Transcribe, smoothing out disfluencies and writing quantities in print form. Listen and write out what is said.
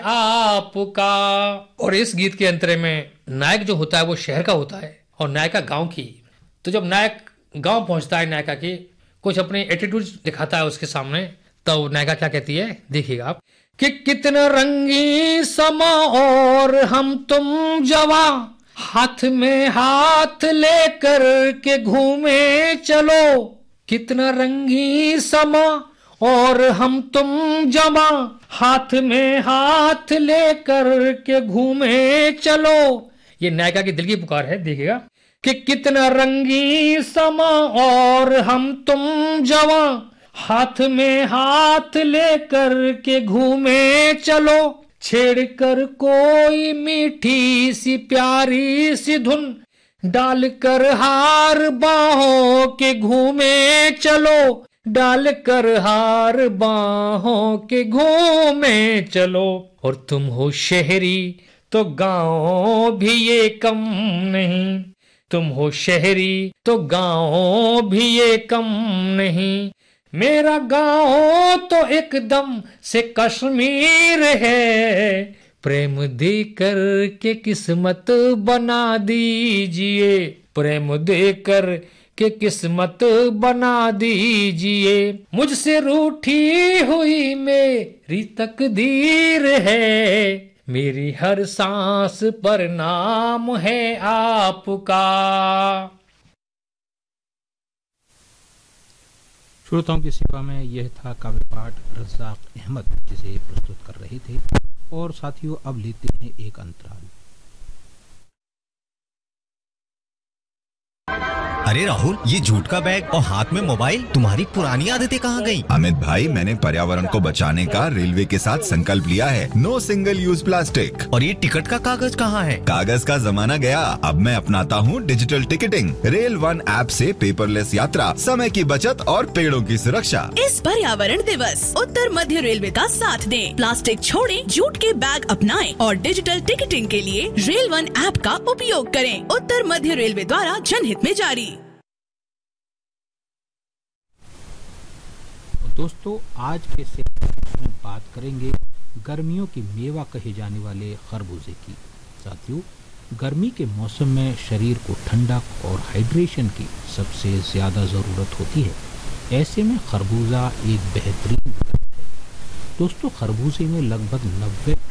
आपका। और इस गीत के अंतरे में नायक जो होता है वो शहर का होता है और नायिका गांव की। तो जब नायक गांव पहुंचता है नायिका की कुछ अपने एटीट्यूड दिखाता है उसके सामने, तो नायिका क्या कहती है देखिएगा आप कि कितना रंगी समा और हम तुम जवा, हाथ में हाथ लेकर के घूमे चलो। कितना रंगी समा और हम तुम जमा, हाथ में हाथ लेकर के घूमे चलो। ये नायिका की दिल की पुकार है, देखिएगा कि कितना रंगी समा और हम तुम जवा, हाथ में हाथ लेकर के घूमे चलो। छेड़ कर कोई मीठी सी प्यारी सी धुन, डाल कर हार बाहों के घूमे चलो। डाल कर हार बाहों के घूमे चलो। और तुम हो शहरी तो गाँव भी ये कम नहीं, तुम हो शहरी तो गाँव भी ये कम नहीं। मेरा गाँव तो एकदम से कश्मीर है, प्रेम देकर के किस्मत बना दीजिए। प्रेम देकर के किस्मत बना दीजिए। मुझसे रूठी हुई मेरी तकदीर है, मेरी हर सांस पर नाम है आपका। श्रोताओं की सेवा में यह था काव्य पाठ रज़ाक अहमद जिसे प्रस्तुत कर रहे थे। और साथियों अब लेते हैं एक अंतराल। अरे राहुल, ये जूट का बैग और हाथ में मोबाइल, तुम्हारी पुरानी आदतें कहाँ गई? अमित भाई, मैंने पर्यावरण को बचाने का रेलवे के साथ संकल्प लिया है। No single use plastic. और ये टिकट का कागज कहाँ है? कागज का जमाना गया, अब मैं अपनाता हूँ digital ticketing. Rail one app से पेपरलेस यात्रा, समय की बचत और पेड़ों की सुरक्षा। इस पर्यावरण दिवस उत्तर मध्य रेलवे का साथ दें। प्लास्टिक छोड़ें, जूट के बैग अपनाएं और डिजिटल टिकटिंग के लिए रेल वन ऐप का उपयोग करें। उत्तर मध्य रेलवे द्वारा जनहित में जारी। दोस्तों, आज के सेगमेंट में बात करेंगे गर्मियों की मेवा कहे जाने वाले खरबूजे की। साथियों, गर्मी के मौसम में शरीर को ठंडक और हाइड्रेशन की सबसे ज़्यादा ज़रूरत होती है। ऐसे में खरबूजा एक बेहतरीन विकल्प है। दोस्तों, खरबूजे में लगभग 90